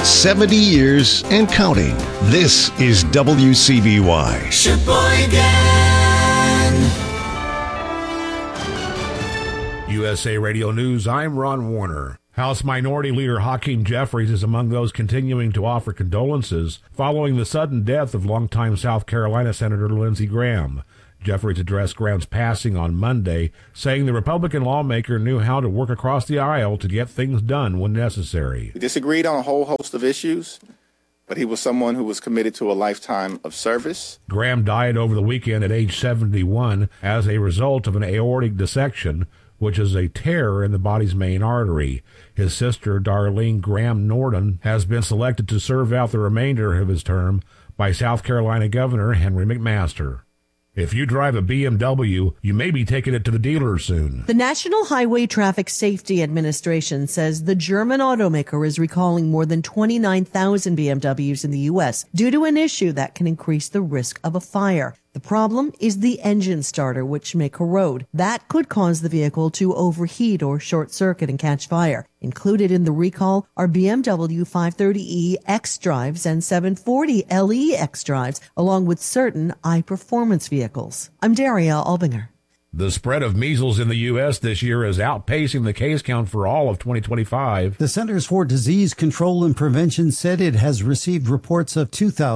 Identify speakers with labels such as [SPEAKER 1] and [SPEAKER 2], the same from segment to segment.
[SPEAKER 1] 70 years and counting. This is WCBY.
[SPEAKER 2] Sheboygan.
[SPEAKER 3] USA Radio News, I'm Ron Warner. House Minority Leader Hakeem Jeffries is among those continuing to offer condolences following the sudden death of longtime South Carolina Senator Lindsey Graham. Jeffries addressed Graham's passing on Monday, saying the Republican lawmaker knew how to work across the aisle to get things done when necessary.
[SPEAKER 4] We disagreed on a whole host of issues, but he was someone who was committed to a lifetime of service.
[SPEAKER 3] Graham died over the weekend at age 71 as a result of an aortic dissection, which is a tear in the body's main artery. His sister, Darlene Graham Norton, has been selected to serve out the remainder of his term by South Carolina Governor Henry McMaster. If you drive a BMW, you may be taking it to the dealer soon.
[SPEAKER 5] The National Highway Traffic Safety Administration says the German automaker is recalling more than 29,000 BMWs in the U.S. due to an issue that can increase the risk of a fire. The problem is the engine starter, which may corrode. That could cause the vehicle to overheat or short circuit and catch fire. Included in the recall are BMW 530e X drives and 740 LE X drives, along with certain I-Performance vehicles. I'm Daria Albinger.
[SPEAKER 3] The spread of measles in the U.S. this year is outpacing the case count for all of 2025.
[SPEAKER 6] The Centers for Disease Control and Prevention said it has received reports of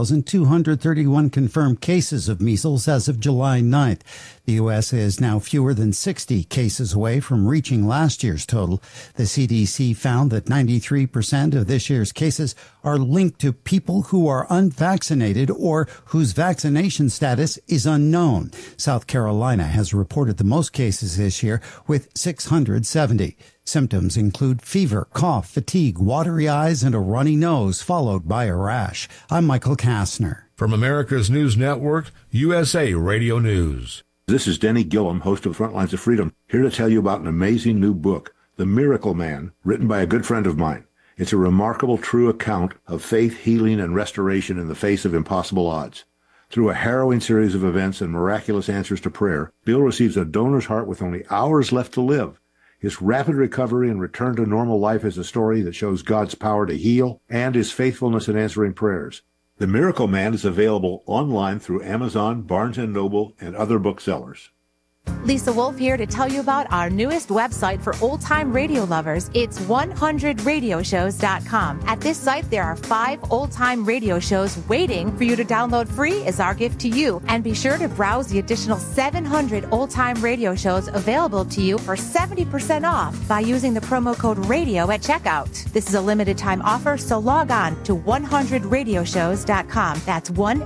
[SPEAKER 6] 2,231 confirmed cases of measles as of July 9th. The U.S. is now fewer than 60 cases away from reaching last year's total. The CDC found that 93% of this year's cases are linked to people who are unvaccinated or whose vaccination status is unknown. South Carolina has reported the most cases this year with 670. Symptoms include fever, cough, fatigue, watery eyes, and a runny nose, followed by a rash. I'm Michael Kastner.
[SPEAKER 3] From America's News Network, USA Radio News.
[SPEAKER 7] This is Denny Gillum, host of Frontlines of Freedom, here to tell you about an amazing new book, The Miracle Man, written by a good friend of mine. It's a remarkable, true account of faith, healing, and restoration in the face of impossible odds. Through a harrowing series of events and miraculous answers to prayer, Bill receives a donor's heart with only hours left to live. His rapid recovery and return to normal life is a story that shows God's power to heal and his faithfulness in answering prayers. The Miracle Man is available online through Amazon, Barnes & Noble, and other booksellers.
[SPEAKER 8] Lisa Wolf here to tell you about our newest website for old-time radio lovers. It's 100radioshows.com. At this site, there are 5 old-time radio shows waiting for you to download free as our gift to you. And be sure to browse the additional 700 old-time radio shows available to you for 70% off by using the promo code RADIO at checkout. This is a limited-time offer, so log on to 100radioshows.com. That's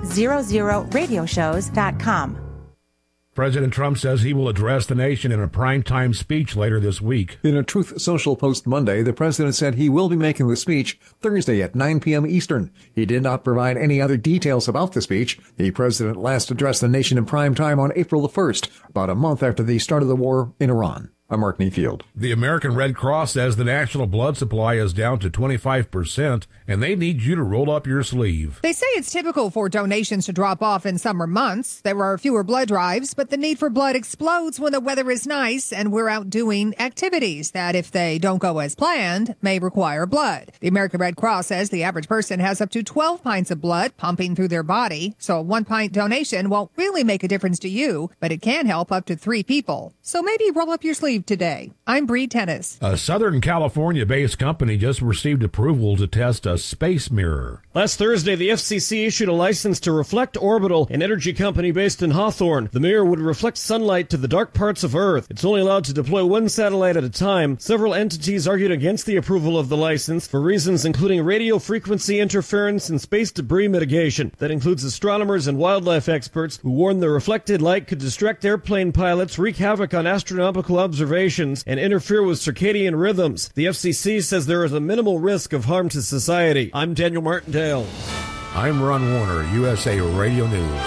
[SPEAKER 8] 100radioshows.com.
[SPEAKER 3] President Trump says he will address the nation in a primetime speech later this week.
[SPEAKER 9] In a Truth Social post Monday, the president said he will be making the speech Thursday at 9 p.m. Eastern. He did not provide any other details about the speech. The president last addressed the nation in prime time on April the 1st, about a month after the start of the war in Iran. I'm Mark Neafield.
[SPEAKER 3] The American Red Cross says the national blood supply is down to 25%, and they need you to roll up your sleeve.
[SPEAKER 10] They say it's typical for donations to drop off in summer months. There are fewer blood drives, but the need for blood explodes when the weather is nice and we're out doing activities that, if they don't go as planned, may require blood. The American Red Cross says the average person has up to 12 pints of blood pumping through their body, so a 1-pint donation won't really make a difference to you, but it can help up to 3 people. So maybe roll up your sleeve today. I'm Bree Tennis.
[SPEAKER 3] A Southern California-based company just received approval to test a space mirror.
[SPEAKER 11] Last Thursday, the FCC issued a license to Reflect Orbital, an energy company based in Hawthorne. The mirror would reflect sunlight to the dark parts of Earth. It's only allowed to deploy 1 satellite at a time. Several entities argued against the approval of the license for reasons including radio frequency interference and space debris mitigation. That includes astronomers and wildlife experts who warn the reflected light could distract airplane pilots, wreak havoc on astronomical observations, and interfere with circadian rhythms. The FCC says there is a minimal risk of harm to society. I'm Daniel Martindale.
[SPEAKER 3] I'm Ron Warner, USA Radio News.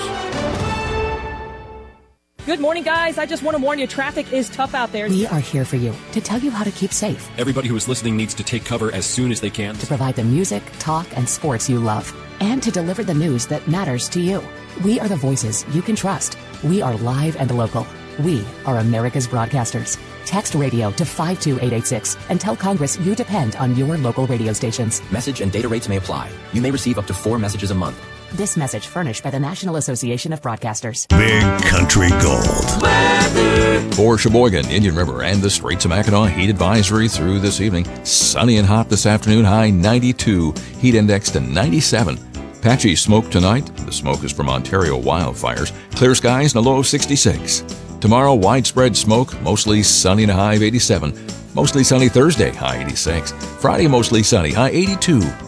[SPEAKER 12] Good morning, guys. I just want to warn you, traffic is tough out there.
[SPEAKER 13] We are here for you to tell you how to keep safe.
[SPEAKER 14] Everybody who is listening needs to take cover as soon as they can.
[SPEAKER 13] To provide the music, talk, and sports you love. And to deliver the news that matters to you. We are the voices you can trust. We are live and local. We are America's broadcasters. Text radio to 52886 and tell Congress you depend on your local radio stations.
[SPEAKER 2] Message and data rates may apply. You may receive up to 4 messages a month.
[SPEAKER 13] This message furnished by the National Association of Broadcasters.
[SPEAKER 1] Big Country Gold.
[SPEAKER 15] For Sheboygan, Indian River, and the Straits of Mackinac, heat advisory through this evening. Sunny and hot this afternoon, high 92. Heat index to 97. Patchy smoke tonight. The smoke is from Ontario wildfires. Clear skies and a low of 66. Tomorrow, widespread smoke, mostly sunny and a high of 87. Mostly sunny Thursday, high 86. Friday, mostly sunny, high 82.